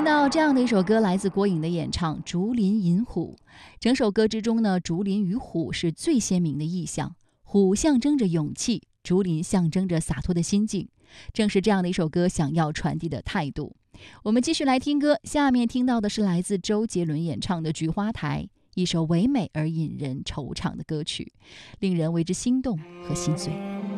听到这样的一首歌，来自郭颖的演唱《竹林引虎》。整首歌之中呢，竹林与虎是最鲜明的意象，虎象征着勇气，竹林象征着洒脱的心境，正是这样的一首歌想要传递的态度。我们继续来听歌，下面听到的是来自周杰伦演唱的《菊花台》，一首唯美而引人惆怅的歌曲，令人为之心动和心碎。